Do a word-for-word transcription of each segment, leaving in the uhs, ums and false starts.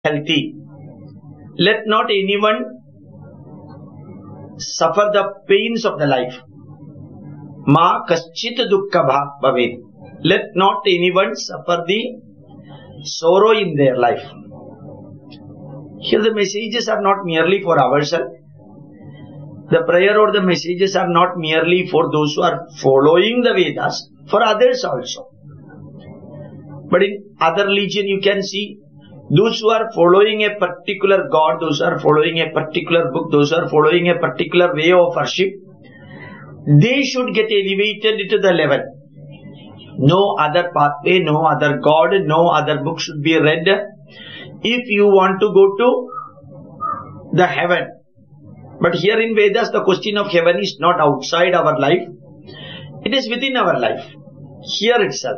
healthy. Let not anyone suffer the pains of the life. Ma kaschit dukkha bhavet. Let not anyone suffer the sorrow in their life. Here the messages are not merely for ourselves. The prayer or the messages are not merely for those who are following the Vedas, for others also. But in other religion you can see those who are following a particular God, those who are following a particular book, those who are following a particular way of worship, they should get elevated to the level. No other pathway, no other God, no other book should be read if you want to go to the heaven. But here in Vedas, the question of heaven is not outside our life. It is within our life, here itself.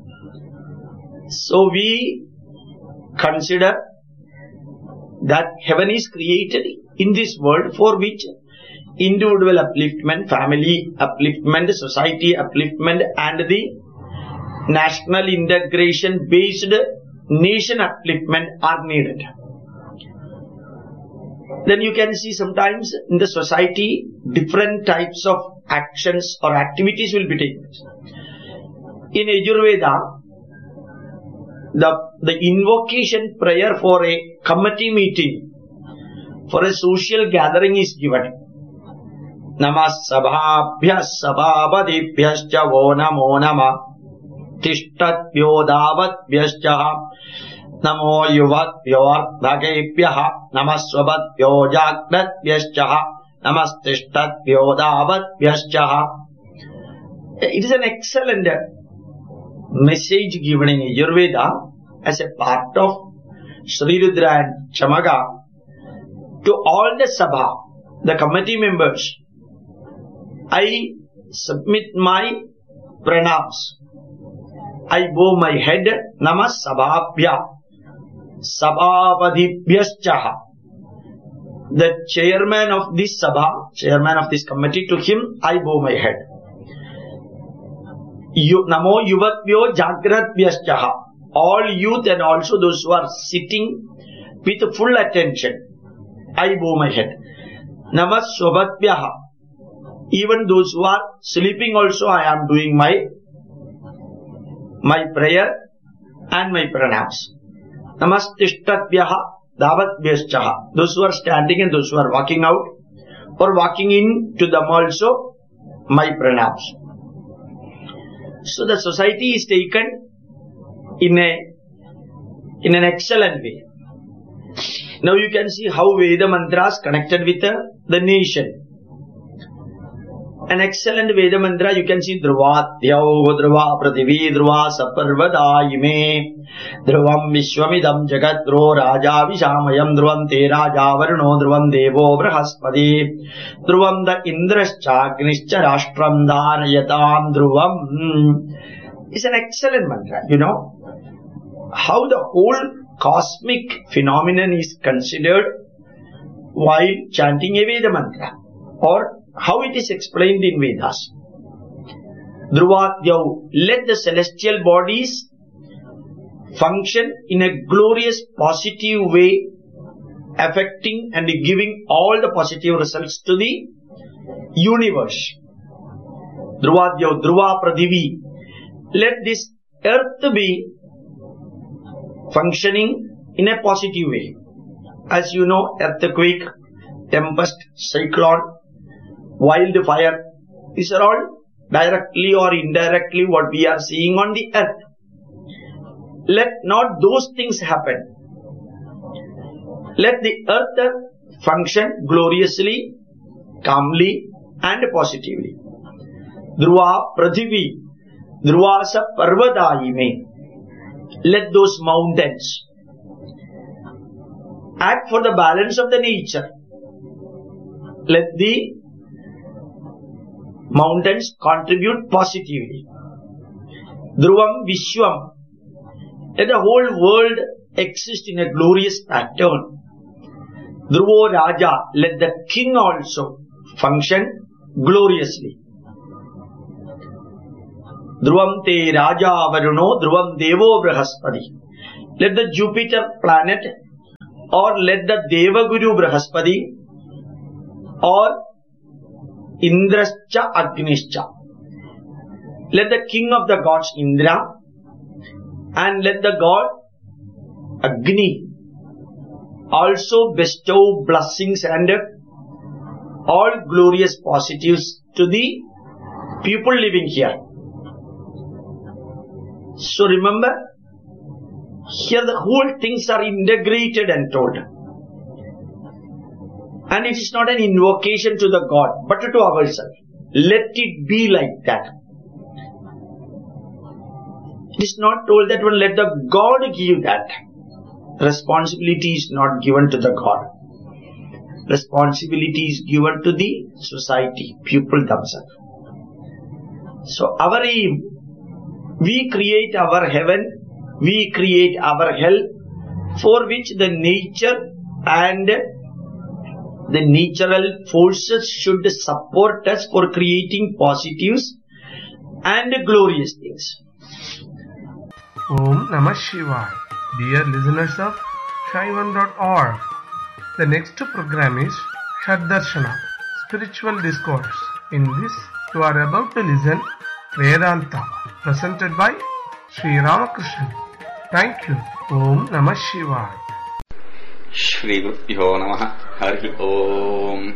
So we consider that heaven is created in this world for which individual upliftment, family upliftment, society upliftment and the national integration based nation upliftment are needed. Then you can see sometimes in the society different types of actions or activities will be taken. In Yajurveda, the, the invocation prayer for a committee meeting, for a social gathering is given. Namah sabhabhyas sabhavadibhyascha vo namo nama tishtatbhyo davatbhyascha namo yuvatbhyorbhagebhyaha namasvavatbhyo jagratbhyascha namastishtatbhyo davatbhyascha. It is an excellent message given in Yajurveda as a part of Sri Rudra and Chamaga to all the Sabha, the committee members. I submit my pranams. I bow my head. Namah sabhabhya sabhavadibhyascha. The chairman of this Sabha, chairman of this committee, to him I bow my head. Namo yuvatbhyo jagratbhyascha. All youth and also those who are sitting with full attention, I bow my head. Namah swavatbhyaha. Even those who are sleeping also I am doing my my prayer and my pranams. Namastishtatbhyaha davatbhyascha. Those who are standing and those who are walking out or walking in, to them also my pranams. So the society is taken in a in an excellent way. Now you can see how Veda mantras connected with the, the nation. An excellent Veda mantra you can see Dhruvatyau Dhruva Prathivi Dhruva Saparvadayime Dhruvam Vishwamidam Jagadro Raja Vishamayam Dhruvam Te Raja Varno Dhruvam Devo Brahaspati Dhruvam Da Indrascha Agnischa Rashtram Dhanayatam Dhruvam. It's an excellent mantra, you know. How the whole cosmic phenomenon is considered while chanting a Veda mantra, or how it is explained in Vedas. Dhruvadyau, let the celestial bodies function in a glorious positive way, affecting and giving all the positive results to the universe. Dhruvadyau, Dhruva Prathivi, let this earth be functioning in a positive way. As you know, earthquake, tempest, cyclone, wildfire, these are all directly or indirectly what we are seeing on the earth. Let not those things happen. Let the earth function gloriously, calmly and positively. Dhruva Prathivi, Dhruvasa Parvadayime. Let those mountains act for the balance of the nature. Let the mountains contribute positively. Dhruvam Vishwam. Let the whole world exist in a glorious pattern. Dhruvo Raja. Let the king also function gloriously. Dhruvam Te Raja Varuno Dhruvam Devo Brahaspati. Let the Jupiter planet or let the Devaguru Brahaspati or Indrascha Agnischa. Let the king of the gods Indra and let the god Agni also bestow blessings and all glorious positives to the people living here. So remember, here the whole things are integrated and told. And it is not an invocation to the God, but to ourselves. Let it be like that. It is not told that one let the God give that. Responsibility is not given to the God. Responsibility is given to the society, people themselves. So our aim, we create our heaven, we create our hell, for which the nature and the natural forces should support us for creating positives and glorious things. Om Namah Shivaya. Dear listeners of Shaivan dot org, the next program is Shaddarshana, Spiritual Discourse. In this, you are about to listen Vedanta, presented by Sri Ramakrishnan. Thank you. Om Namah Shivaya. Shri Gurubhyo Namaha. Hari Om.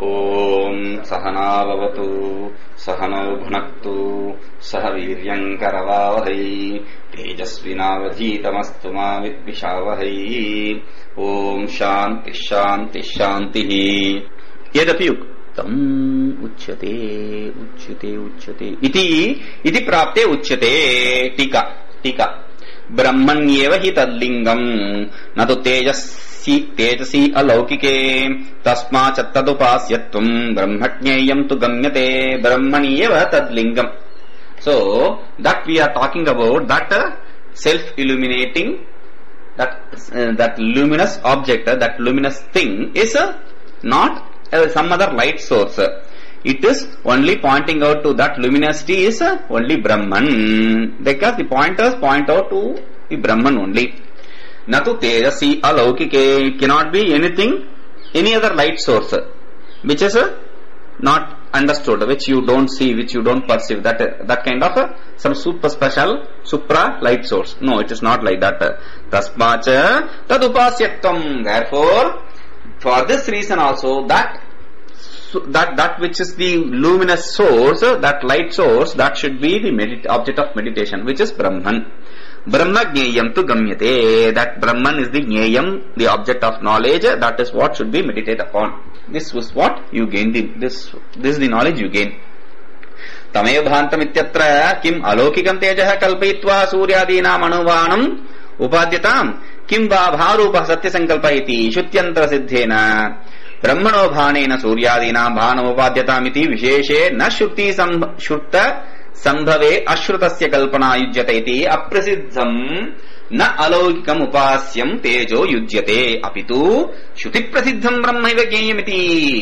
Om Sahana Bhavatu Sahano Bhunaktu Sahaviryam Karavavahai Tejasvinavadhitamastu ma vidvishavahai. Om Shanti Shanti Shanti. Yadapi yuktam uchyate uchyate uchyate iti iti prapte uchyate. Tika tika Brahmanyeva hi tadlingam natu tejas Tejasi अलौकिके तस्माच् तदुपास्यत्वं ब्रह्मज्ञेयं तु गम्यते ब्रह्मण्येव तद्लिंगम. So that we are talking about, that uh, self-illuminating, that uh, that luminous object, uh, that luminous thing is uh, not uh, some other light source. It is only pointing out to that luminosity is uh, only Brahman, because the pointers point out to the Brahman only. Natu tejasi alaukike, it cannot be anything, any other light source, which is uh, not understood, which you don't see, which you don't perceive, that uh, that kind of uh, some super special, supra light source. No, it is not like that. Tasmacha tadupasyatvam. Therefore, for this reason also, that that that which is the luminous source, that light source, that should be the medit- object of meditation, which is Brahman. Brahma Jneyam tu Gamyate. That Brahman is the Jneyam, the object of knowledge. That is what should be meditated upon. This was what you gain. The, this this is the knowledge you gain. Tamev bhantam ityatra kim alokikam tejah kalpayitva suryadinam anuvanam upadyatam kim va bharupa satya sankalpa iti shutyantra siddhena brahmano bhanena suryadinam bhanam upadyatam iti visheshe na shruti shutta संभवे अश्रुतस्य कल्पना युज्यते इति अप्रसिद्धं न अलौकिकम् उपास्यं तेजो युज्यते अपितु श्रुति प्रसिद्धं ब्रह्मैव ज्ञेयमिति.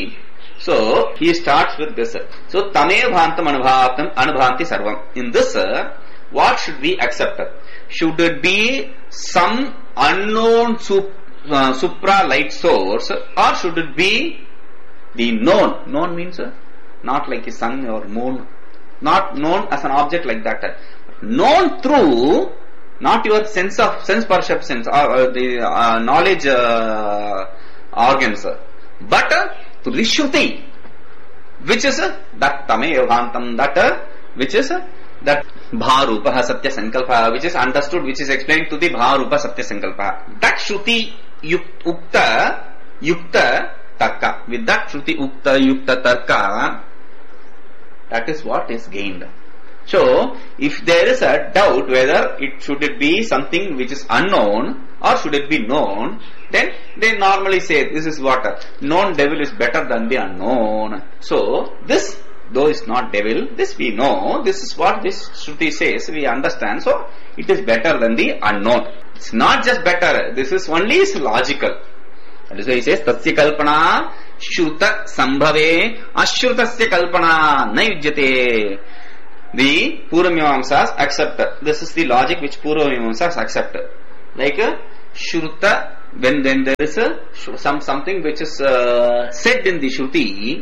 So he starts with this. So tamev bhantam anubhatam anubhanti sarvam. In this, what should we accept? Should it be some unknown sup, uh, supra light source, or should it be the known? Known means uh, not like a sun or moon. Not known as an object like that. Known through not your sense of sense perceptions or uh, the uh, knowledge uh, organs, but uh, through the Shruti, which is uh, that Tamev Bhantam, that uh, which is uh, that Bharupa Satya Sankalpa, which is understood, which is explained to the Bharupa Satya Sankalpa. That Shruti Ukta Yukta Tarka. With that Shruti Ukta Yukta Tarka, that is what is gained. So, if there is a doubt whether it should it be something which is unknown or should it be known, then they normally say this is what a known devil is better than the unknown. So, this though is not devil, this we know, this is what this Shruti says, we understand, so it is better than the unknown. It's not just better, this is only is logical. That is why he says, Tatsya Kalpana Shruta Sambhave Ashrutasya Kalpana Nayujyate. The Purvamimamsas accept. This is the logic which Purvamimamsas accept. Like Shruta when then there is a some something which is uh, said in the Shruti,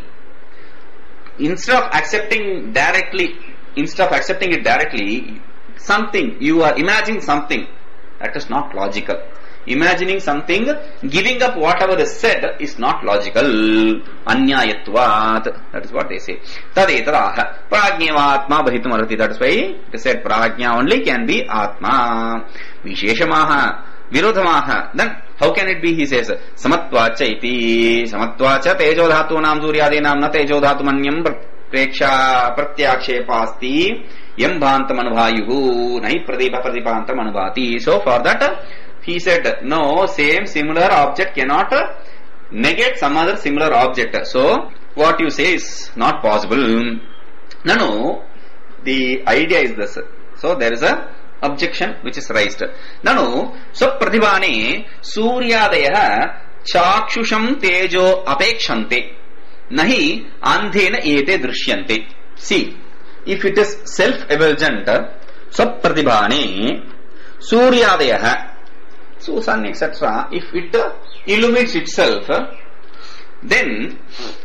instead of accepting directly, instead of accepting it directly, something you are imagining something that is not logical. Imagining something, giving up whatever is said is not logical. Anyayatvat. That is what they say. Tadetaraha. Prajneva atma bhavitum arhati. That is why they said prajna only can be atma. Visheshamaha. Virodhamaha. Then how can it be? He says samatvacha iti. Samatvacha tejo dhatu nam suryadinam na tejo dhatu manyam preksha pratyakshepasti yam bhantam anubhayuhu nahi pradipa pradipantam anubhati. So for that he said, no, same similar object cannot negate some other similar object. So, what you say is not possible. No, no, the idea is this. So, there is a objection which is raised. No, no, so pratibhane suryadaya chakshusham tejo apekshante nahi andhena ete drishyante. See, if it is self-emergent, so pratibhane suryadaya, so sun, et cetera, if it uh, illuminates itself, uh, then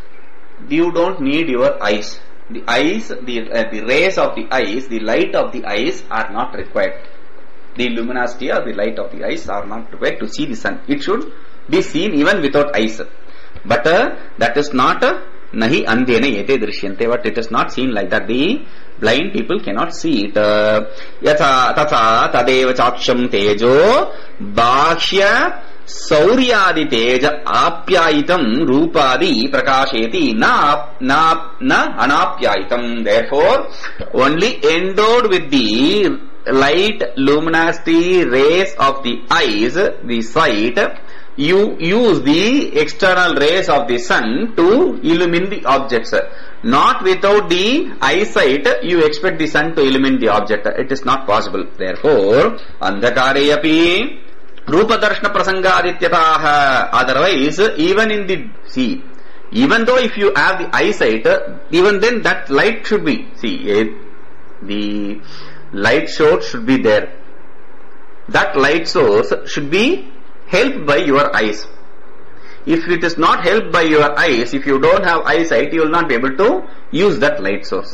you don't need your eyes. The eyes, the, uh, the rays of the eyes, the light of the eyes are not required. The luminosity or the light of the eyes are not required to see the sun. It should be seen even without eyes. But uh, that is not uh, nahi andhena ete drishyante, but it is not seen like that. The blind people cannot see it. Yatha tatha tadeva chaksham tejo bhashya sauryadi teja apyayitam rupadi prakasheti na na na anapyayitam. Therefore, only endowed with the light, luminosity, rays of the eyes, the sight, you use the external rays of the sun to illumine the objects. Not without the eyesight, you expect the sun to illumine the object. It is not possible. Therefore, andhakare api rupa darshana prasangadityataha. Otherwise, even in the, see, even though if you have the eyesight, even then that light should be, see, the light source should be there. That light source should be helped by your eyes. If it is not helped by your eyes, if you don't have eyesight, you will not be able to use that light source.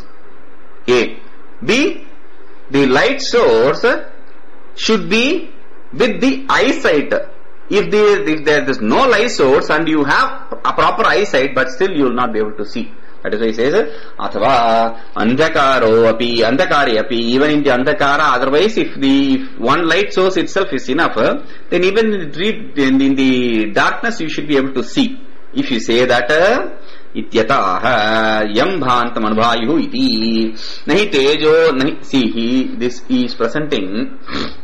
A. B. The light source should be with the eyesight. If there, if there is no light source and you have a proper eyesight, but still you will not be able to see. That is why he says, Athava andhakaro api, andhakari api, even in the andhakara, otherwise if the if one light source itself is enough, then even in, in the darkness you should be able to see. If you say that, ityataha yam bhantam anubhayuhu iti, nahi tejo, nahi, see, he, this he is presenting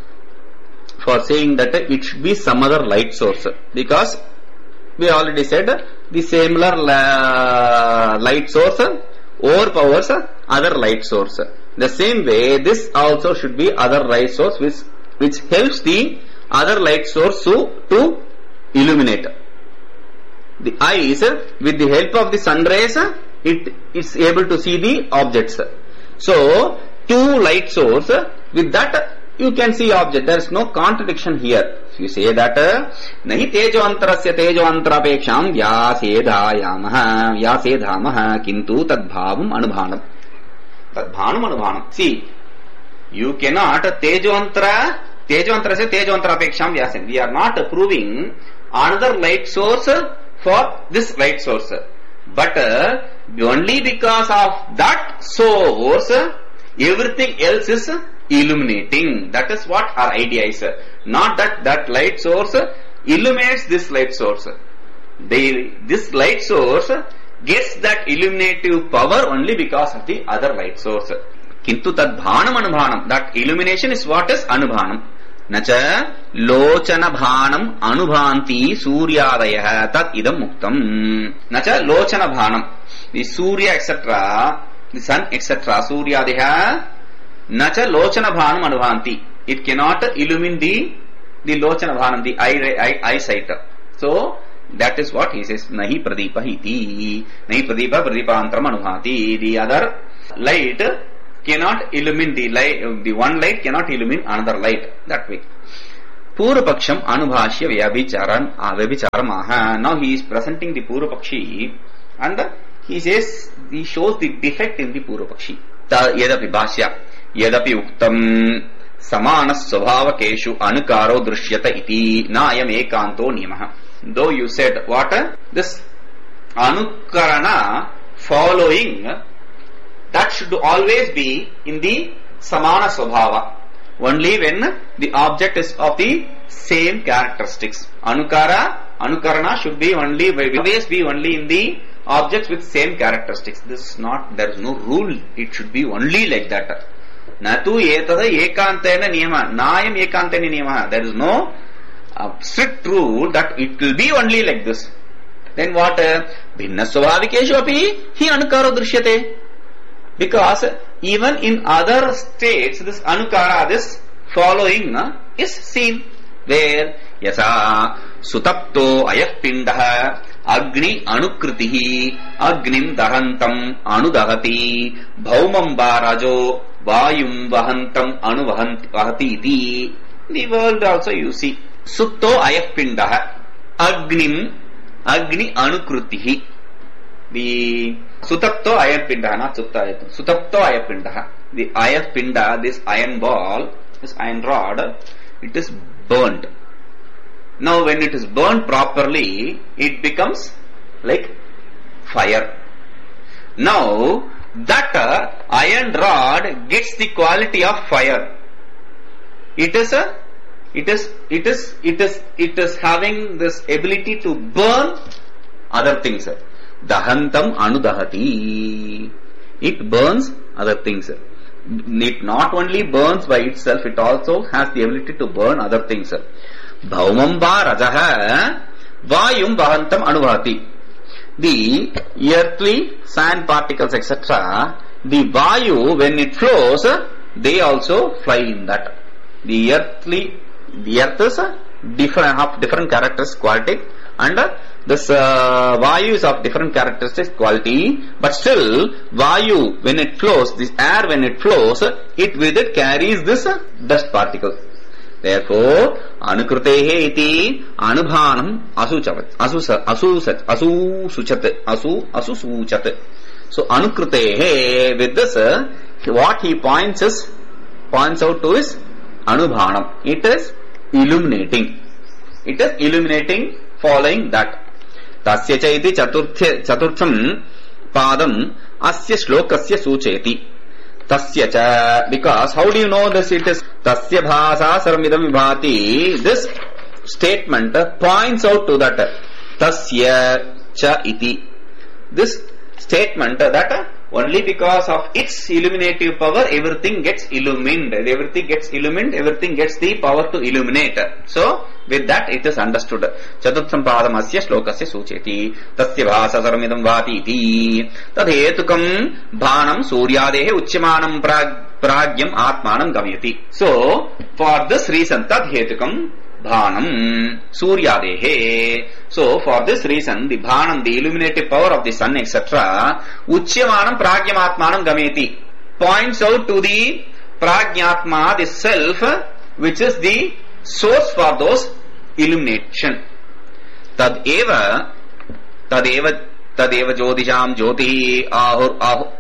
for saying that it should be some other light source, because we already said the similar uh, light source overpowers other light source. The same way, this also should be other light source which, which helps the other light source to, to illuminate. The eyes, with the help of the sun rays, it is able to see the objects. So, two light source, with that you can see object. There is no contradiction here. You say that nahi tejo antarasya tejo antarapeksham vyasedhayamaha vyasedhamaha kintu tadbhavam anubhanam tadbhanam anubhanam. See, you cannot tejo antara tejo antarasya tejo antarapeksham vyasem. We are not proving another light source for this light source, but uh, only because of that source everything else is illuminating. That is what our idea is. Not that that light source illuminates this light source. They, this light source gets that illuminative power only because of the other light source. Kintu tad bhanam anubhanam. That illumination is what is anubhanam. Nacha lochana bhanam anubhanti suryadayah tat idam muktam. Nacha lochana bhanam. The surya et cetera, the sun et cetera, suryadayah nacha lochana bhanam anubhanti. It cannot illumine the the lochana bhanam, the eye, eye, eyesight. So that is what he says. Nahi pradipa iti. Nahi pradipa pradipantram anubhati. The other light cannot illumine the light. The one light cannot illumine another light. That way. Purupaksham Anubhashya Vyabhicharan Vyabhicharam. Now he is presenting the Purupakshi and he says, he shows the defect in the Purupakshi. Yadapi Bhashya Yadapi Uktam Samana Svabhavakeshu Anukaro Drishyata iti Nayam Ekanto Niyamaha. Though you said what? This Anukarana following, that should always be in the Samana Svabhava. Only when the object is of the same characteristics. Anukara, Anukarana should be only, always be only in the objects with same characteristics. This is not, there is no rule. It should be only like that. Natu etada ekantena niyama. Nayam ekantena niyama. There is no uh, strict rule that it will be only like this. Then what? Bhinna svabhavikeshu api hi anukaro drishyate. Because even in other states, this anukara, this following uh, is seen. Where yasa sutapto ayah pindaha agni anukritihi agnim dahantam anudahati bhaumam barajo vayum vahantam anuvahati iti. The world also you see. Sutto ayah pindaha agnim agni anukritihi. The Sutapto ayah pindaha, not Sutta ayah. Sutapto ayah pindaha. The ayah pinda, this iron ball, this iron rod, it is burnt. Now when it is burnt properly, it becomes like fire. Now that uh, iron rod gets the quality of fire. It is a, it is, it is, it is, it is having this ability to burn other things. Dahantam anudahati. It burns other things. It not only burns by itself, it also has the ability to burn other things. Bhaumam va rajaha vayum vahantam anuvati. The earthly sand particles, et cetera, the vayu, when it flows, they also fly in that. The earthly, the earth is different, have different characteristics, quality, and this uh, vayu is of different characteristics, quality, but still vayu, when it flows, this air when it flows, it with it carries this uh, dust particle. Therefore, anukrutehe iti anubhanam asuchavat asu asu asu suchat asu asu suchat. So anukrutehe, with this uh, what he points is points out to is anubhanam. It is illuminating. It is illuminating following that. Tasya chaiti chaturthya chaturtham padam asya shlokasya sucheti. Tasya cha, because how do you know this? It is tasya bhasa sarmidam vibhati. This statement points out to that tasya cha iti. This statement that only because of its illuminative power everything gets illumined. Everything gets illumined, everything gets the power to illuminate. So with that it is understood. Chaturtham padamasya shlokasya sucheti tasya bhasa sarmidam vati iti tadhetukam bhanam suryadehe uchyamanam pragyam atmanam gamyati. So for this reason tadhetukam bhanam suryadehe. So for this reason the bhanam, the illuminative power of the sun, et cetera, uchyamanam pragyam atmanam gamyati, points out to the pragyatma, the self, which is the source for those illumination. Tad eva tad eva tad eva jyotisham jyoti ahur ahur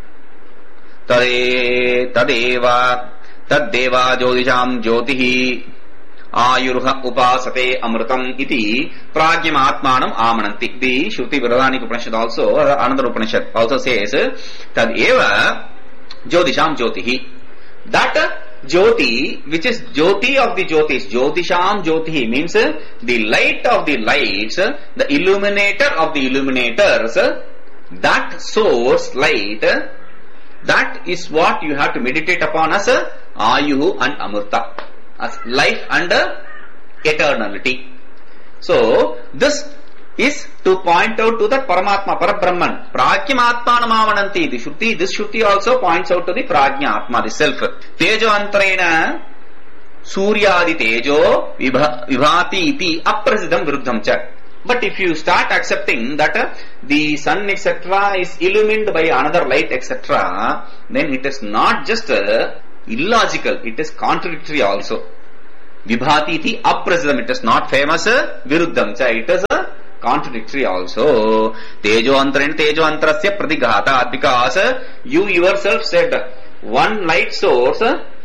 tade tadeva tad deva jyotisham jyotihi ayurha upasate amrutam iti pragyam atmanam amananti. The Shruti Vradhanika Upanishad also, another Upanishad also says tad eva jyotisham jyotihi. That Jyoti, which is Jyoti of the Jyotis, Jyotisham Jyotihi, means the light of the lights, the illuminator of the illuminators, that source light, that is what you have to meditate upon as Ayuhu and Amurta, as life and eternality. So this is to point out to that Paramatma, Parabrahman. Pragyam Atmanam amananti. The Shruti, this Shruti also points out to the Prajna Atma, the self. Tejo antarena Suryadi Tejo vibhati iti aprasidam viruddham cha. But if you start accepting that uh, the sun, et cetera, is illumined by another light, et cetera, then it is not just uh, illogical, it is contradictory also. Vibhati iti aprasidam. It is not famous. Viruddham cha. It is a contradictory also. Tejo antarena tejo antarasya pratighata. Because you yourself said one light source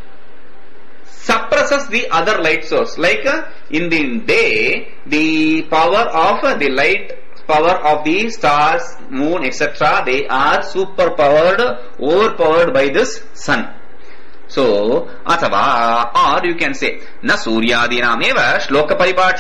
suppresses the other light source. Like in the day, the power of the light, power of the stars, moon, et cetera, they are superpowered, overpowered by this sun. So, atava, or you can say, na suryadinam eva shloka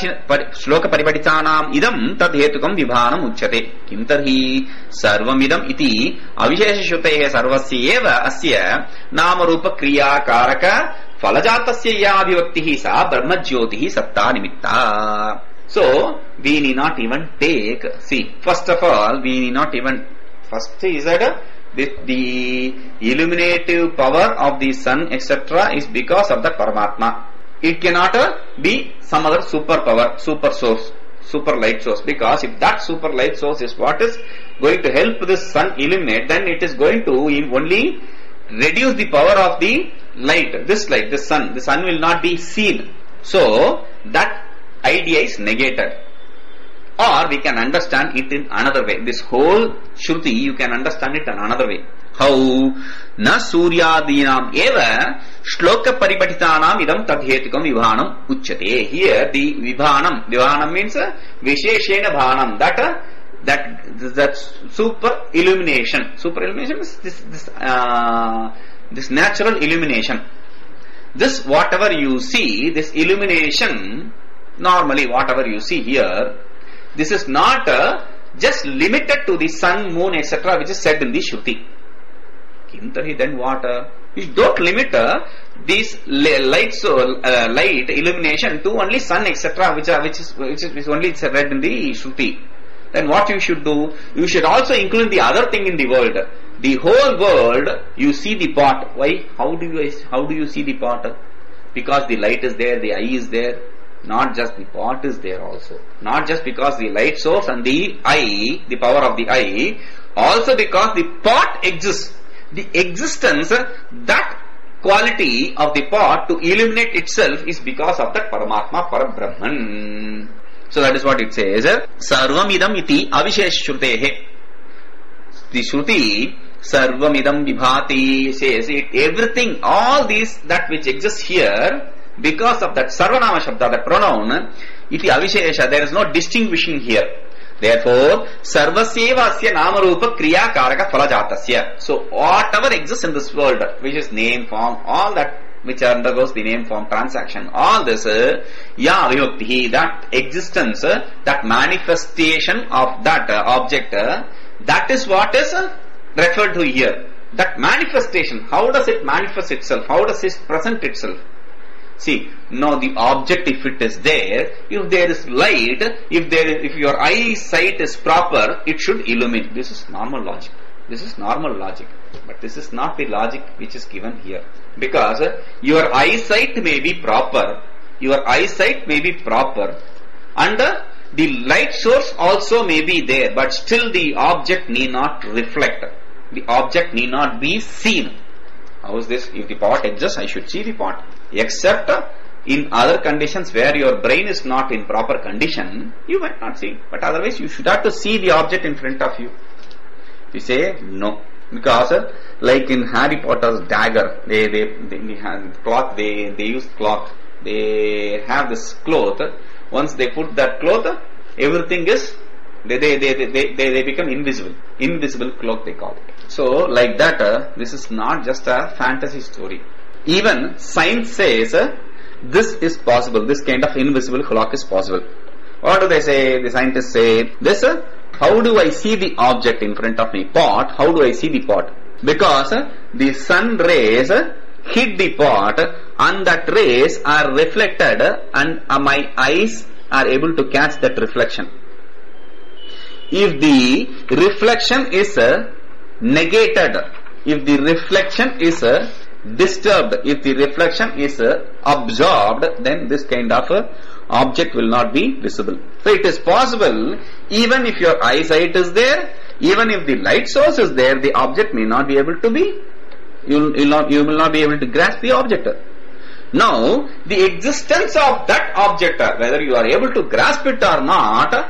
paripatitanam idam tad hetukam vibhanam uchyate. Kim tarhi sarvamidam iti avisheshashrutehe sarvasya eva asya namarupa kriya karaka falajatasya yabhivaktihi sa brahmajyotihi satta nimitta. So, we need not even take, see, first of all, we need not even, first is that the, the illuminative power of the sun, et cetera is because of the Paramatma. It cannot be some other super power, super source, super light source, because if that super light source is what is going to help the sun illuminate, then it is going to only reduce the power of the light, this light, the sun. The sun will not be seen. So, that idea is negated. Or we can understand it in another way. This whole Shruti, you can understand it in another way. How? Na suryadinam eva shloka paripatitanam idam tadhetukam vibhanam uchyate. Here the vibhanam, vibhanam means visheshena bhanam. That that that super illumination. Super illumination is this this uh, this natural illumination. This whatever you see, this illumination, normally whatever you see here, this is not uh, just limited to the sun, moon, et cetera, which is said in the Shruti. Kintarhi, then what? Uh, you don't limit uh, this light, so uh, light illumination to only sun, et cetera, which are which is which is, which is only read in the Shruti. Then what you should do? You should also include the other thing in the world. The whole world, you see the pot. Why? How do you how do you see the pot? Because the light is there, the eye is there. Not just the pot is there also. Not just because the light source and the eye, the power of the eye, also because the pot exists. The existence, that quality of the pot to illuminate itself is because of that Paramatma, Parabrahman. So that is what it says. Sarvamidam iti avisheshashrutehe. The Shruti, Sarvamidam vibhati, says it, everything, all these, that which exists here, because of that Sarvanama Shabda, that pronoun, iti avishesha, there is no distinguishing here. Therefore, Sarvasyeva asya namarupa kriya karaka falajatasya. So, whatever exists in this world, which is name, form, all that which undergoes the name, form, transaction, all this, uh, ya vibhaktihi, that existence, uh, that manifestation of that uh, object, uh, that is what is uh, referred to here. That manifestation, how does it manifest itself? How does it present itself? See, now the object, if it is there, if there is light, if there is, if your eyesight is proper, it should illuminate. This is normal logic. This is normal logic. But this is not the logic which is given here. Because uh, your eyesight may be proper, your eyesight may be proper, and uh, the light source also may be there, but still the object need not reflect. The object need not be seen. How is this? If the pot exists, I should see the pot. Except in other conditions where your brain is not in proper condition, you might not see. But otherwise, you should have to see the object in front of you. You say no, because uh, like in Harry Potter's dagger, they they they, they have cloth. They they use cloth. They have this cloth. Once they put that cloth, everything is they they they they they, they become invisible. Invisible cloth they call it. So like that, uh, this is not just a fantasy story. Even science says uh, this is possible. This kind of invisible clock is possible. What do they say? The scientists say this. Uh, how do I see the object in front of me? Pot. How do I see the pot? Because uh, the sun rays uh, hit the pot, and that rays are reflected, uh, and uh, my eyes are able to catch that reflection. If the reflection is uh, negated, if the reflection is uh, disturbed, if the reflection is uh, absorbed, then this kind of uh, object will not be visible. So it is possible, even if your eyesight is there, even if the light source is there, the object may not be able to be, you will not, you will not be able to grasp the object. Now, the existence of that object, whether you are able to grasp it or not,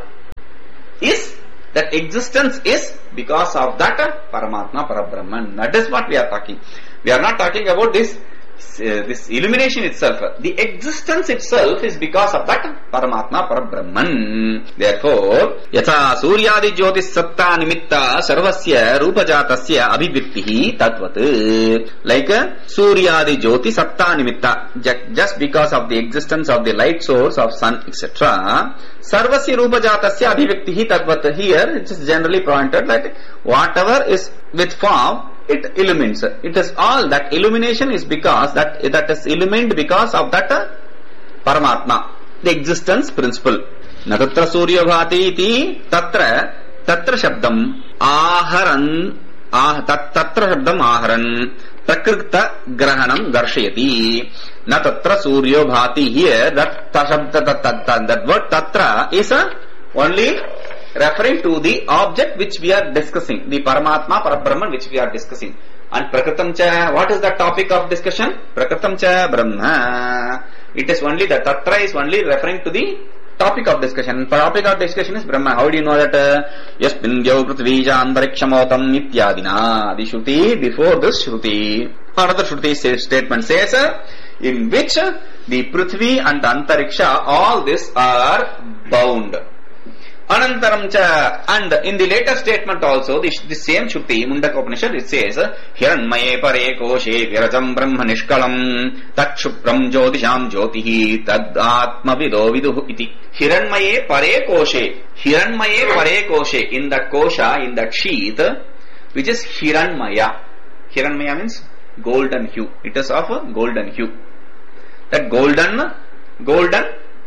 is, that existence is because of that Paramatma, Parabrahman. That is what we are talking. We are not talking about this Uh, this illumination itself. The existence itself is because of that Paramatma, Parabrahman. Therefore, yatha suryadi jyotis satta nimitta sarvasya rupajatasya abhivyaktihi tatvat. Like suryadi jyoti satta nimitta, just because of the existence of the light source of sun, et cetera. Sarvasya rupajatasya abhivyaktihi tatvat. Here it is generally pointed that whatever is with form, it illumines. It is all that illumination is because that that is illumined because of that Paramatma, the existence principle. Na tatra surya bhati iti tatra tatra shabdam aharan ah tatra shabdam aharan prakrita grahanam darshayati. Na tatra surya bhati, here that shabda, that word tatra is only referring to the object which we are discussing, the Paramatma, Parabrahman which we are discussing. And Prakritam cha, what is the topic of discussion? Prakritam cha Brahma. It is only, the Tatra is only referring to the topic of discussion. Topic of discussion is Brahma. How do you know that? Yaspindyo Prithvija Antarikshamotam Nityadina. The Shruti, before this Shruti, another Shruti statement says, in which the Prithvi and Antariksha, all this are bound. Anantaram cha, and in the later statement also, the, the same Shruti, Mundaka Upanishad, it says, Hiranmaye pare koshe virajam brahma nishkalam tat shupram jyotisham jyotihi tad atma vido viduhu iti. Hiranmaye pare koshe, Hiranmaye pare koshe, in that kosha, in that sheath, which is Hiranmaya. Hiranmaya means golden hue. It is of a golden hue. That golden, golden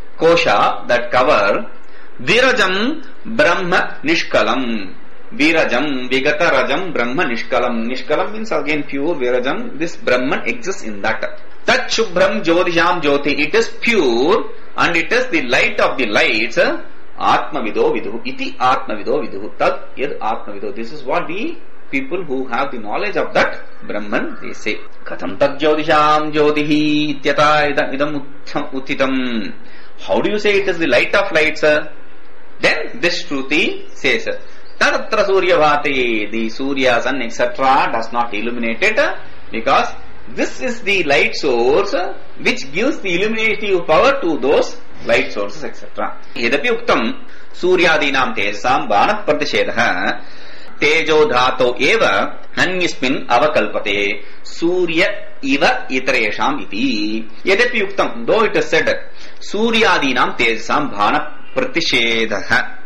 kosha, that cover, Virajam Brahma Nishkalam. Virajam, Vigata Rajam Brahma Nishkalam. Nishkalam means again pure. Virajam, this Brahman exists in that. Tat Shubhram Jyotisham Jyoti. It is pure and it is the light of the lights. Atma Vido Viduhu. Iti Atma Vido Viduhu. Tad Yad Atma Vido. This is what the people who have the knowledge of that Brahman, they say. Katham Tad Jyotisham Jyotihi Ityata Idam Uttitam. How do you say it is the light of lights? Then this Shruti says, Tatra Surya Bhati, the Surya, Sun, et cetera does not illuminate it, because this is the light source which gives the illuminative power to those light sources, et cetera. Yedapi uktam Suryadinam tesam bana pratishedaha tejo dhato eva anyasmin avakalpate Surya iva itaresham iti. Yedapi uktam, though it is said Suryadinam tesam bhana pratishedaha,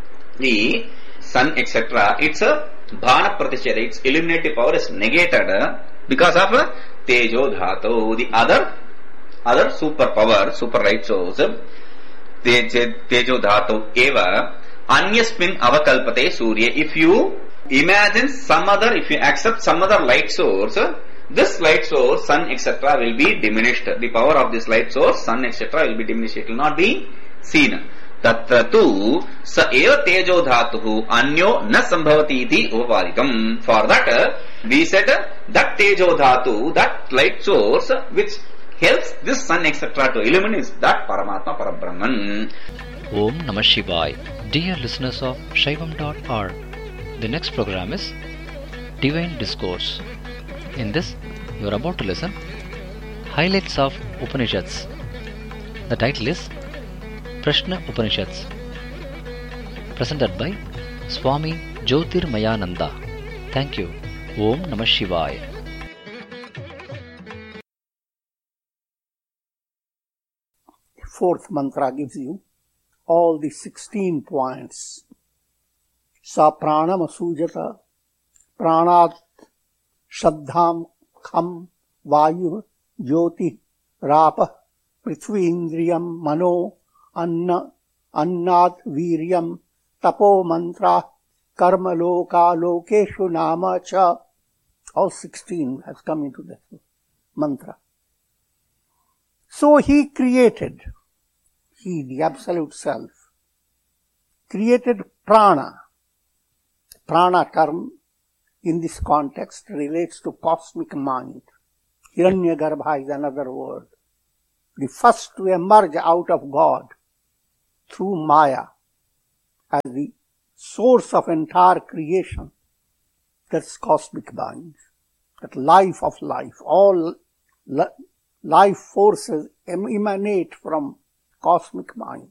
the sun, et cetera, it's a bhana pratisheda, its illuminative power is negated because of tejo dhatu, the other other superpower, super light source, tejo dhatu eva anyasmin avakalpate surya. If you imagine some other, if you accept some other light source, this light source, sun, et cetera will be diminished. The power of this light source, sun, et cetera will be diminished. It will not be seen. Tatra tu sa eva tejo dhatuhu anyo na sambhavati iti upapadikam. For that, we said that tejo dhatu, that light source which helps this sun, et cetera to illuminate, that Paramatma, Parabrahman. Om Namah Shivaya. Dear listeners of Shaivam dot org, the next program is Divine Discourse. In this, you are about to listen Highlights of Upanishads. The title is Prashna Upanishads, presented by Swami Jyotirmayananda. Thank you. Om Namah Shivaya. Fourth mantra gives you all the sixteen points. Sa pranam asujata pranat shaddham kham vayu jyoti rapa prithvi indriyam mano anna annat viryam tapo mantra karma loka lokeshu nama cha. All sixteen has come into that mantra. So he created, he the absolute self, created prana. Prana term in this context relates to cosmic mind. Hiranyagarbha is another word. the first to emerge out of God through Maya as the source of entire creation. That's cosmic mind, that life of life. All li- life forces emanate from cosmic mind.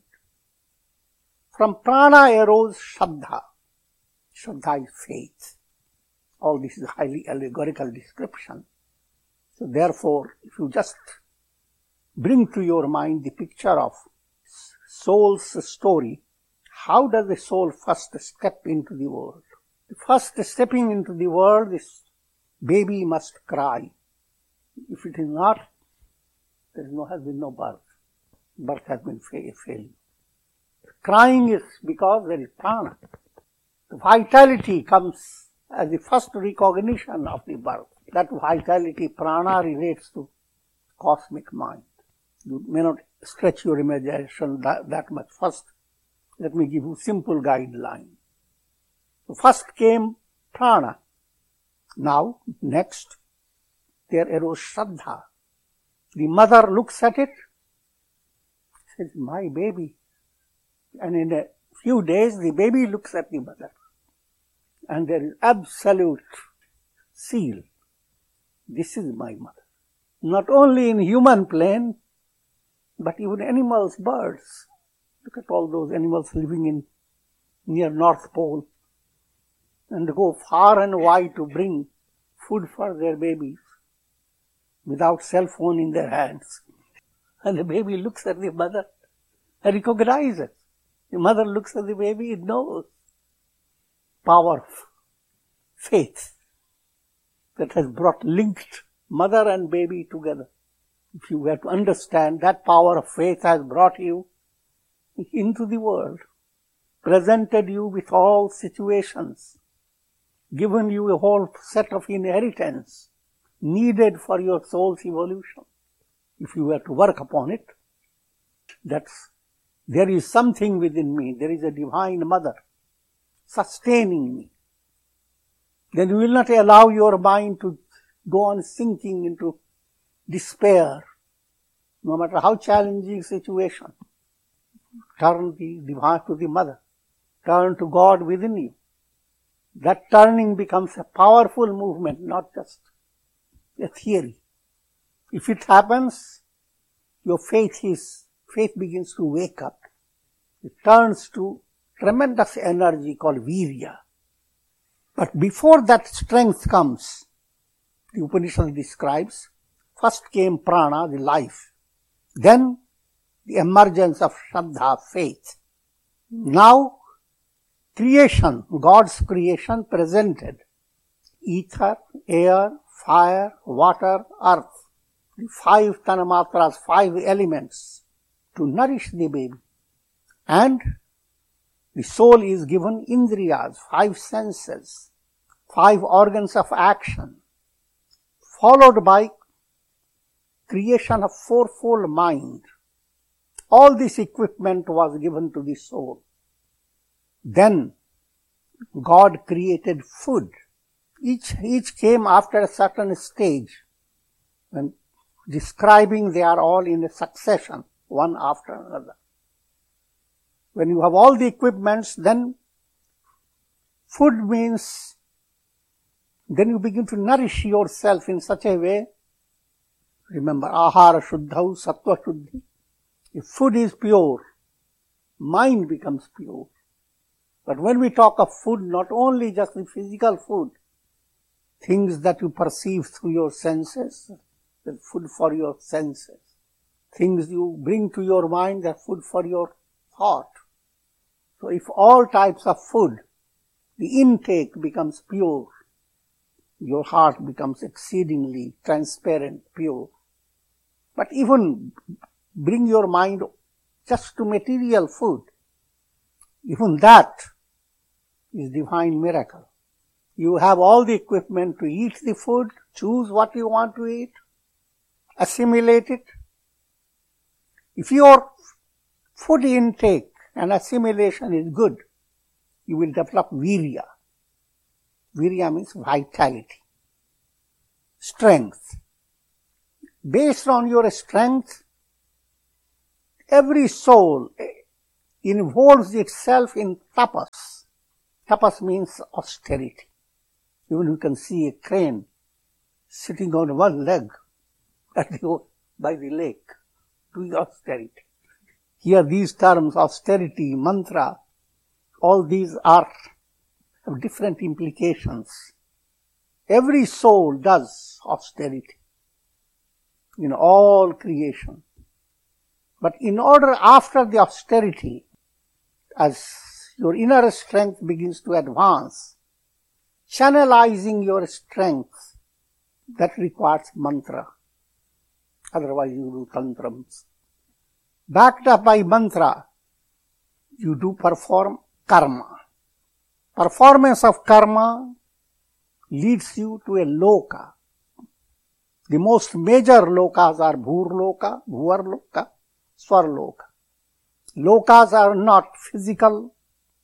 From prana arose Shraddha. Shraddha is faith. All this is a highly allegorical description. So therefore, if you just bring to your mind the picture of soul's story, how does the soul first step into the world? The first stepping into the world is baby must cry. If it is not, there is no, has been no birth. Birth has been failed. Crying is because there is prana. The vitality comes as the first recognition of the birth. That vitality, prana, relates to cosmic mind. You may not stretch your imagination that, that much. First, let me give you a simple guideline. So first came prana. Now, next, there arose Shraddha. The mother looks at it, says, my baby. And in a few days, the baby looks at the mother. And there is absolute seal. This is my mother. Not only in human plane, but even animals, birds. Look at all those animals living in near North Pole and go far and wide to bring food for their babies without cell phone in their hands. And the baby looks at the mother and recognizes. The mother looks at the baby, it knows. Power of faith that has brought linked mother and baby together. If you were to understand, that power of faith has brought you into the world, presented you with all situations, given you a whole set of inheritance needed for your soul's evolution. If you were to work upon it, that's, there is something within me, there is a divine mother sustaining me. Then you will not allow your mind to go on sinking into despair, no matter how challenging situation. Turn the divine to the mother. Turn to God within you. That turning becomes a powerful movement, not just a theory. If it happens, your faith is, faith begins to wake up. It turns to tremendous energy called virya. But before that strength comes, the Upanishad describes, first came prana, the life. Then the emergence of Shraddha, faith. Now, creation, God's creation presented ether, air, fire, water, earth. The five tanamatras, five elements to nourish the baby. And the soul is given indriyas, five senses, five organs of action, followed by creation of fourfold mind. All this equipment was given to the soul. Then God created food. Each, each came after a certain stage. When describing, they are all in a succession, one after another. When you have all the equipments, then food means, then you begin to nourish yourself in such a way. Remember, ahara shuddhau sattva shuddhi. If food is pure, mind becomes pure. But when we talk of food, not only just the physical food, things that you perceive through your senses, the food for your senses. Things you bring to your mind, the food for your thought. So if all types of food, the intake becomes pure, your heart becomes exceedingly transparent, pure. But even bring your mind just to material food, even that is divine miracle. You have all the equipment to eat the food, choose what you want to eat, assimilate it. If your food intake and assimilation is good, you will develop virya. Virya means vitality, strength. Based on your strength, every soul involves itself in tapas. Tapas means austerity. Even you can see a crane sitting on one leg at the, by the lake, doing austerity. Here these terms, austerity, mantra, all these are have different implications. Every soul does austerity in all creation. But in order, after the austerity, as your inner strength begins to advance, channelizing your strength, that requires mantra. Otherwise you do tantrams. Backed up by mantra, you do perform karma. Performance of karma leads you to a loka. The most major lokas are bhurloka, bhuvarloka, swarloka. Lokas are not physical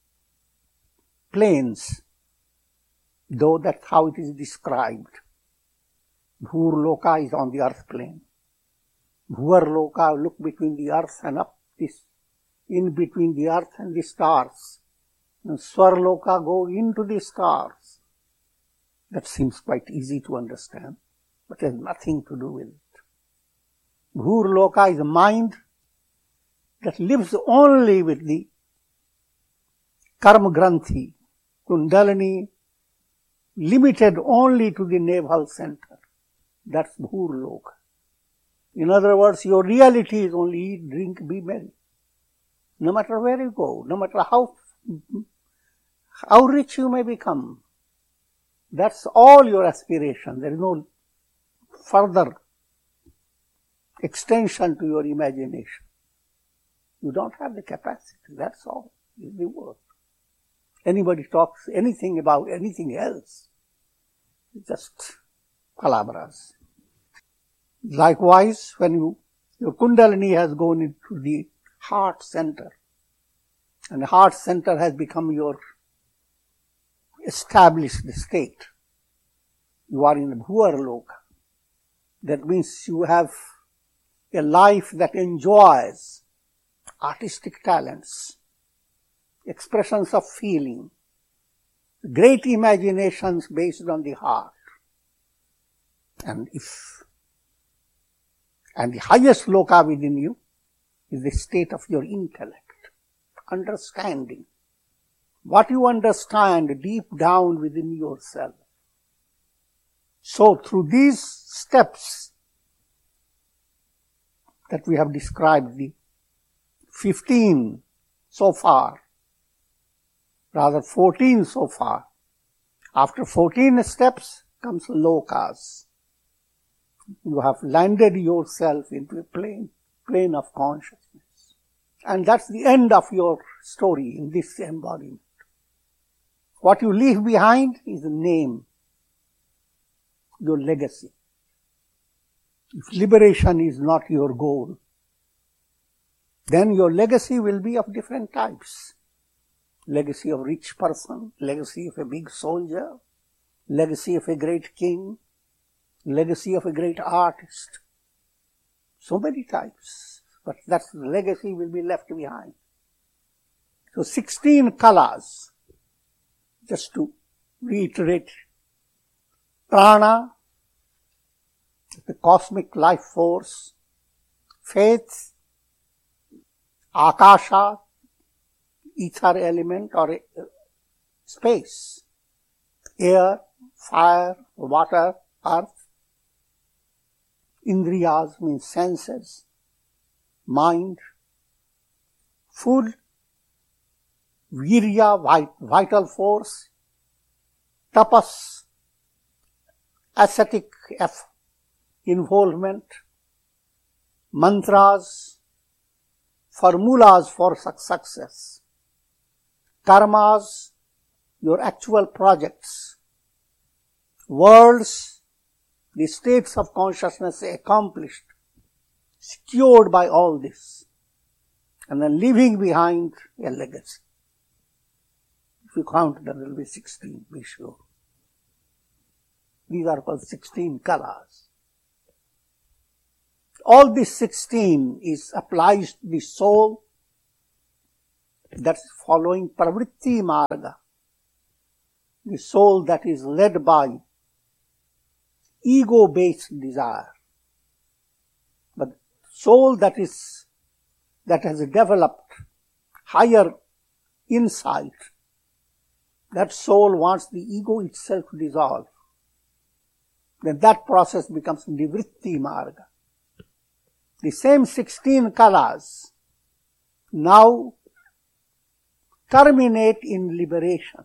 planes, though that's how it is described. Bhurloka is on the earth plane. Bhuvarloka, look between the earth and up, this, in between the earth and the stars. And Swarloka, go into the stars. That seems quite easy to understand, but has nothing to do with it. Bhurloka is a mind that lives only with the karma granthi, kundalini, limited only to the navel center. That's Bhurloka. In other words, your reality is only eat, drink, be merry. No matter where you go, no matter how, how rich you may become, that's all your aspiration. There is no further extension to your imagination. You don't have the capacity. That's all is the word. Anybody talks anything about anything else, it's just palabras. Likewise, when you, your kundalini has gone into the heart center, and the heart center has become your established state, you are in the Bhuvarloka. That means you have a life that enjoys artistic talents, expressions of feeling, great imaginations based on the heart. And if, and the highest loka within you is the state of your intellect, understanding. What you understand deep down within yourself. So through these steps that we have described, the fifteen so far, rather fourteen so far, after fourteen steps comes lokas. You have landed yourself into a plane, plane of consciousness. And that's the end of your story in this embodiment. What you leave behind is a name, your legacy. If liberation is not your goal, then your legacy will be of different types. Legacy of rich person, legacy of a big soldier, legacy of a great king, legacy of a great artist. So many types, but that's the legacy will be left behind. So sixteen kalas, just to reiterate, prana, the cosmic life force, faith, akasha, ether element or space, air, fire, water, earth, indriyas means senses, mind, food, virya, vital force, tapas, ascetic involvement, mantras, formulas for success, karmas, your actual projects, worlds, the states of consciousness accomplished, secured by all this, and then leaving behind a legacy. If you count, there will be sixteen, be sure. These are called sixteen kalas. all this sixteen is applies to the soul that is following pravritti marga, the soul that is led by ego-based desire. But soul that is, that has developed higher insight, that soul wants the ego itself to dissolve. Then that process becomes nivritti marga. The same sixteen kalas now terminate in liberation.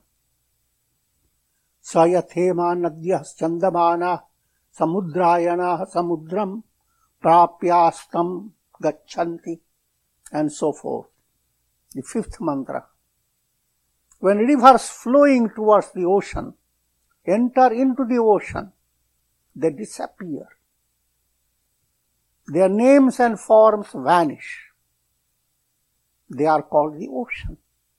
Sayathema nadyah chandamana samudrayana samudram prapyastam gachanti, and so forth. The fifth mantra. When rivers flowing towards the ocean enter into the ocean, they disappear. Their names and forms vanish. They are called the ocean.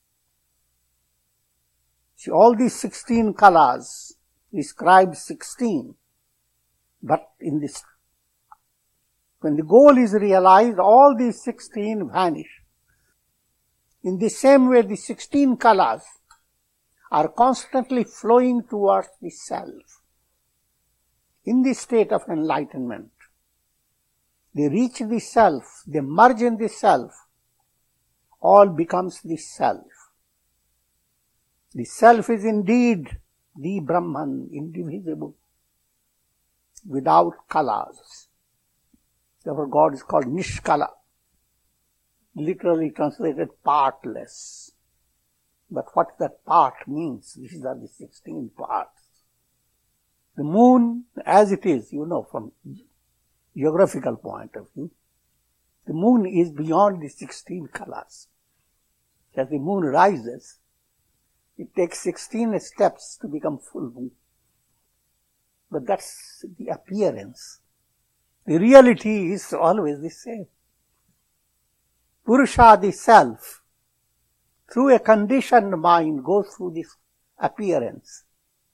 See, all these sixteen kalas describe sixteen, but in this, when the goal is realized, all these sixteen vanish. In the same way, the sixteen kalas are constantly flowing towards the self. In the state of enlightenment, they reach the self, they merge in the self, all becomes the self. The self is indeed the Brahman, indivisible, without kalas. Therefore God is called Nishkala, literally translated partless. But what that part means, these are the sixteen parts. The moon, as it is, you know, from geographical point of view, the moon is beyond the sixteen kalas. As the moon rises, it takes sixteen steps to become full moon. But that's the appearance. The reality is always the same. Purusha, the self, through a conditioned mind, goes through this appearance.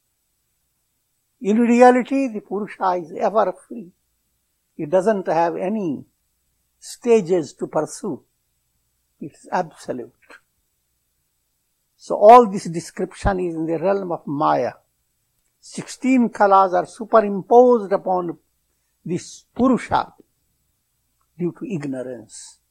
In reality, the Purusha is ever free. It doesn't have any stages to pursue. It's absolute. So all this description is in the realm of Maya. Sixteen kalas are superimposed upon this Purusha due to ignorance.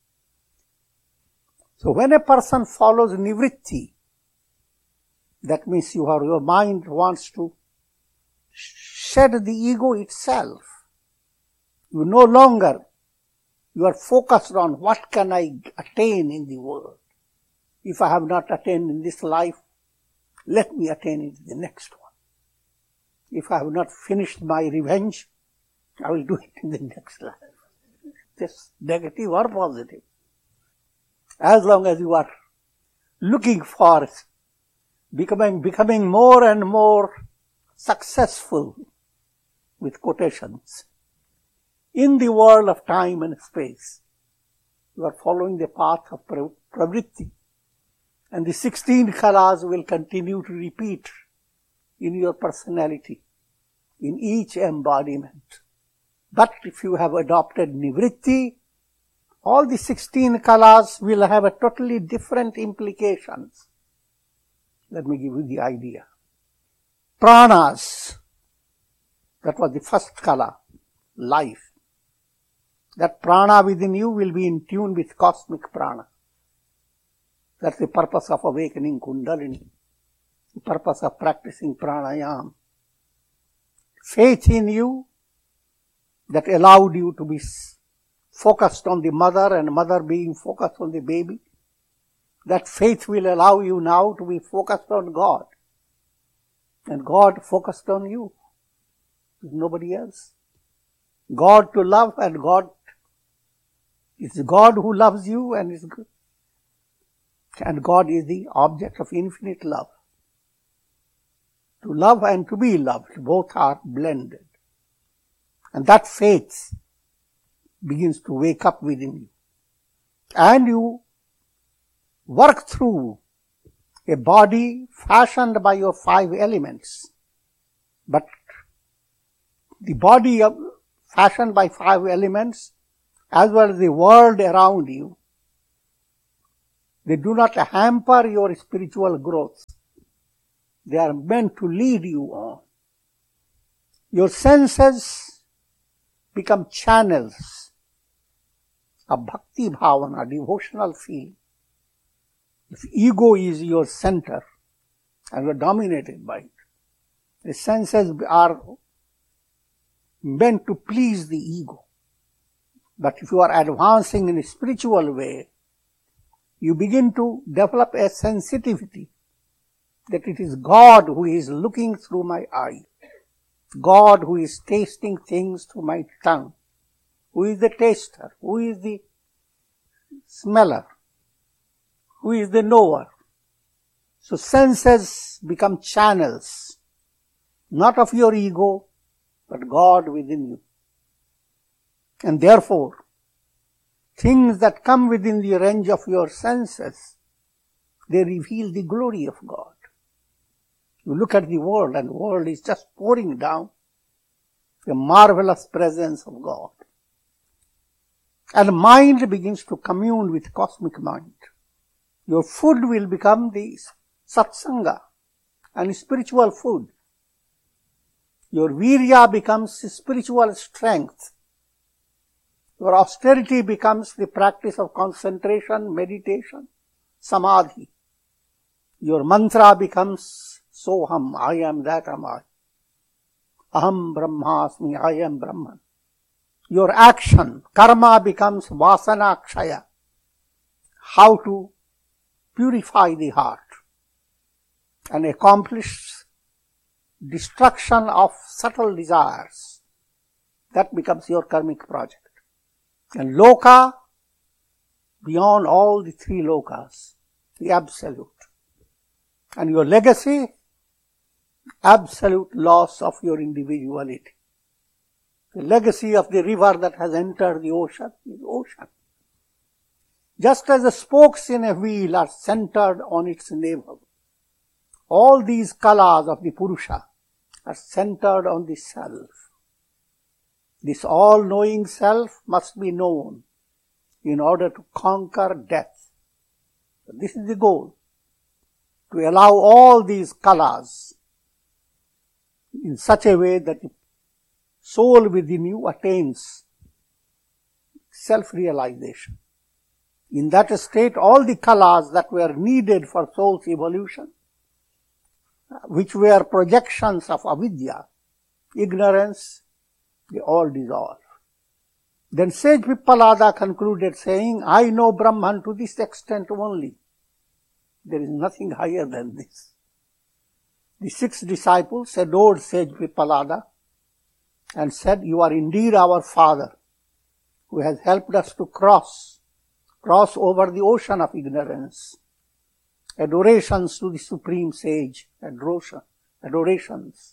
So when a person follows nivritti, that means you are, your mind wants to shed the ego itself. You no longer, you are focused on what can I attain in the world. If I have not attained in this life, let me attain in the next one. If I have not finished my revenge, I will do it in the next life. Just negative or positive. As long as you are looking for becoming, becoming more and more successful, with quotations, in the world of time and space, you are following the path of pravritti, and the sixteen kalas will continue to repeat in your personality, in each embodiment. But if you have adopted nivritti, all the sixteen kalas will have a totally different implications. Let me give you the idea. Pranas, that was the first kala, life. That prana within you will be in tune with cosmic prana. That's the purpose of awakening Kundalini, the purpose of practicing pranayama. Faith in you that allowed you to be focused on the mother and mother being focused on the baby. That faith will allow you now to be focused on God. And God focused on you. There's nobody else. God to love, and God, it's God who loves you, and is good. And God is the object of infinite love. To love and to be loved, both are blended. And that faith begins to wake up within you. And you work through a body fashioned by your five elements. But the body of, fashioned by five elements as well as the world around you, they do not hamper your spiritual growth. They are meant to lead you on. Your senses become channels of bhakti bhavana, devotional feeling. If ego is your center and you are dominated by it, the senses are meant to please the ego. But if you are advancing in a spiritual way, you begin to develop a sensitivity that it is God who is looking through my eye, God who is tasting things through my tongue, who is the taster, who is the smeller, who is the knower. So senses become channels, not of your ego, but God within you. And therefore, things that come within the range of your senses, they reveal the glory of God. You look at the world and the world is just pouring down the marvelous presence of God. And mind begins to commune with cosmic mind. Your food will become the satsanga and spiritual food. Your virya becomes spiritual strength. Your austerity becomes the practice of concentration, meditation, samadhi. Your mantra becomes soham, I am that am I. Aham brahmasmi, I am Brahman. Your action, karma, becomes vasana kshaya. How to purify the heart and accomplish destruction of subtle desires. That becomes your karmic project. And loka, beyond all the three lokas, the absolute. And your legacy, absolute loss of your individuality. The legacy of the river that has entered the ocean is ocean. Just as the spokes in a wheel are centered on its navel, all these kalas of the Purusha are centered on the self. This all-knowing self must be known in order to conquer death. This is the goal, to allow all these kalas in such a way that the soul within you attains self-realization. In that state, all the kalas that were needed for soul's evolution, which were projections of avidya, ignorance, they all dissolve. Then sage Pippalada concluded saying, I know Brahman to this extent only. There is nothing higher than this. The six disciples adored sage Pippalada and said, you are indeed our father who has helped us to cross, cross over the ocean of ignorance. Adorations to the supreme sage, adoration, adorations.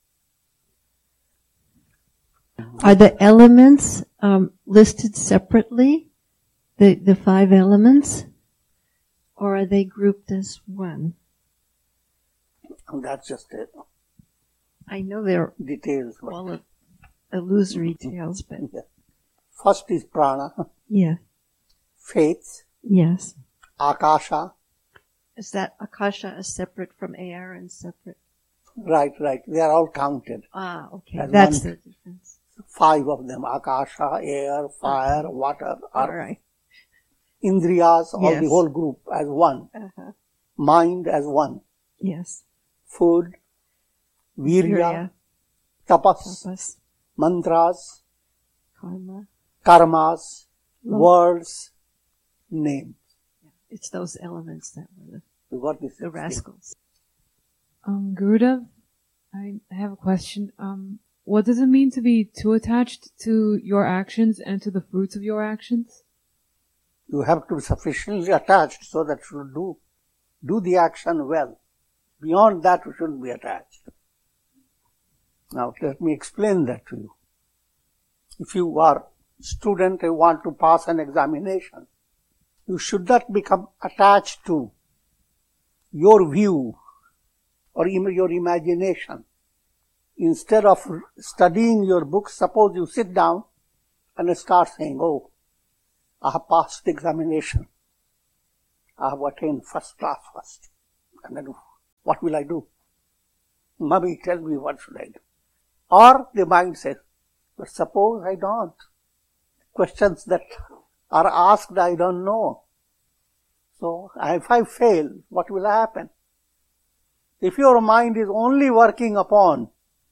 Are the elements um, listed separately, the, the five elements, or are they grouped as one? That's just it. I know they're Details. all illusory tales, but Yeah. First is prana, yeah, faith, yes. akasha. Is that Akasha is separate from air and separate? Right, right. They are all counted. Ah, okay, As that's one. the difference. Five of them. Akasha, air, fire, water, All earth. right. Indriyas, all Yes. the whole group as one. Uh-huh. Mind as one. Yes. Food, virya, Virya, tapas, tapas, mantras, karma. karmas, Love. words, names. It's those elements that were the, You got this? the rascals. Um, Gurudev, I have a question. Um, what does it mean to be too attached to your actions and to the fruits of your actions? You have to be sufficiently attached so that you do, do the action well. Beyond that, you shouldn't be attached. Now, let me explain that to you. If you are a student and want to pass an examination, you should not become attached to your view or even your imagination. Instead of studying your books, suppose you sit down and start saying, oh, I have passed the examination. I have attained first class first. And then what will I do? Mummy, tell me what should I do? Or the mind says, but suppose I don't. Questions that are asked, I don't know. So if I fail, what will happen? If your mind is only working upon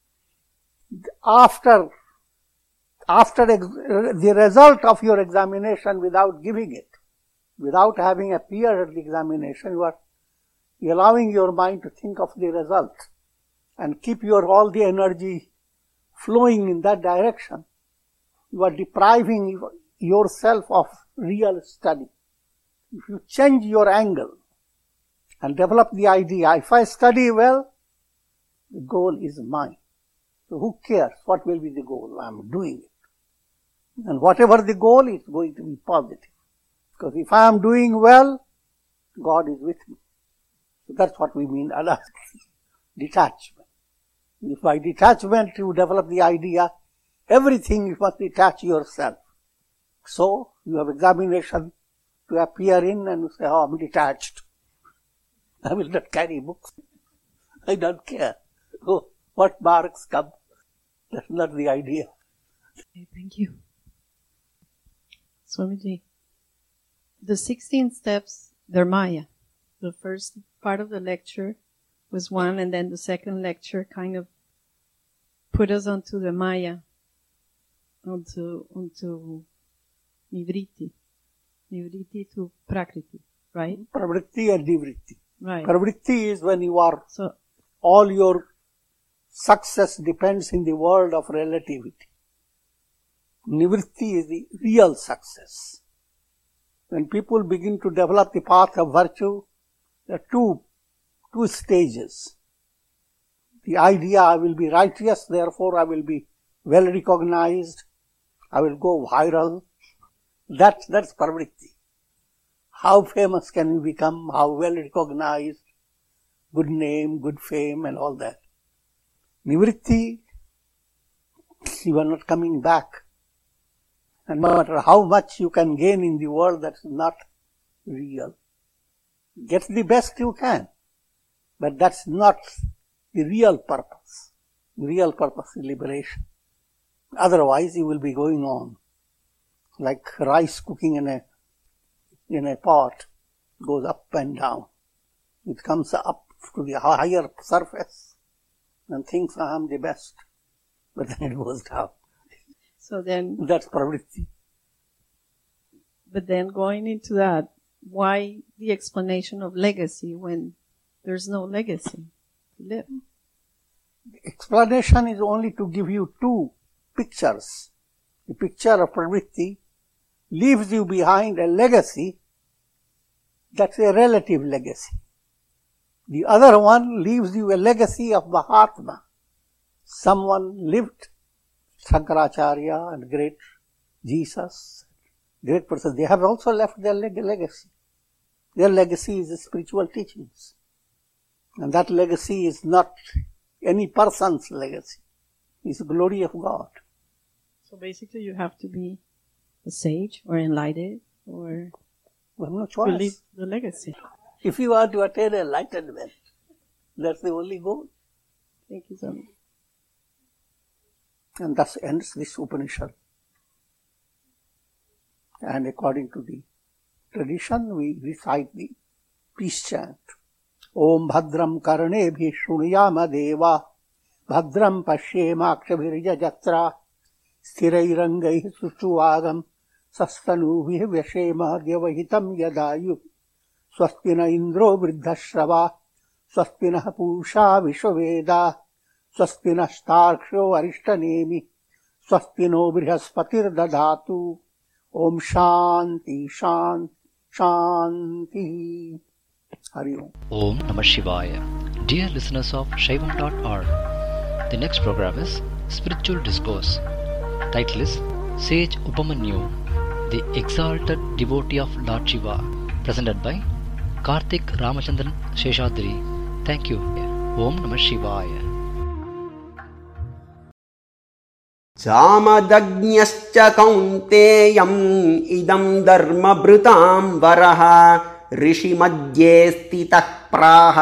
after after ex- the result of your examination without giving it, without having appeared at the examination, you are allowing your mind to think of the result and keep your all the energy flowing in that direction. You are depriving yourself of real study. If you change your angle and develop the idea, if I study well, the goal is mine. So who cares what will be the goal? I am doing it. And whatever the goal is going to be positive. Because if I am doing well, God is with me. So that's what we mean, detachment. If by detachment you develop the idea, everything you must detach yourself. So you have examination to appear in and you say, oh, I'm detached. I will not carry books. I don't care. Oh, what marks come? That's not the idea. Okay, thank you. Swamiji, the sixteen steps, they're Maya. The first part of the lecture was one, and then the second lecture kind of put us onto the Maya, onto, onto Nivritti. Nivritti to Prakriti, right? Pravritti and Nivritti. Right. Pravritti is when you are, So, all your success depends in the world of relativity. Nivritti is the real success. When people begin to develop the path of virtue, there are two, two stages. The idea, I will be righteous, therefore I will be well recognized, I will go viral. That, that's pravritti. How famous can you become, how well recognized, good name, good fame and all that. Nivritti, you are not coming back. And no matter how much you can gain in the world, that's not real. Get the best you can, but that's not the real purpose. The real purpose is liberation. Otherwise, you will be going on like rice cooking in a in a pot, goes up and down. It comes up to the higher surface and thinks I am the best, but then it goes down. so then, That's pravritti. but then going into that, why the explanation of legacy when there's no legacy to live? Explanation is only to give you two pictures. The picture of pravritti leaves you behind a legacy that's a relative legacy. The other one leaves you a legacy of Mahatma. Someone lived, Shankaracharya and great Jesus, great person. They have also left their leg- legacy. Their legacy is the spiritual teachings. And that legacy is not any person's legacy. It's the glory of God. So basically you have to be a sage or enlightened or We have no to leave choice. the legacy. If you want to attain enlightenment, that's the only goal. Thank you so much. And thus ends this Upanishad. And according to the tradition, we recite the peace chant. Om Bhadram Karnebhi Shrunuyama Deva Bhadram Pashyemakshabhirja Jatra Sthirairangai Suchuvagam Sastanubhi Vyashema Devahitam Yadayu Swastina Indro Vriddhashrava Swastina Pusha Vishvaveda Swastina Starksho Arishtanemi Swastino Brihaspatir Dadatu Om Shanti Shanti Shanti Hari Om. Om Namah Shivaya. Dear listeners of Shaivam dot org, the next program is Spiritual Discourse. Title is Sage Upamanyu, the Exalted Devotee of Lord Shiva, presented by Karthik Ramachandran Sheshadri. Thank you. Om Namah Shivaya. जामदग्न्यश्च कौन्तेयम् इदं धर्मभृतां वरः ऋषिमध्ये स्थितः प्राह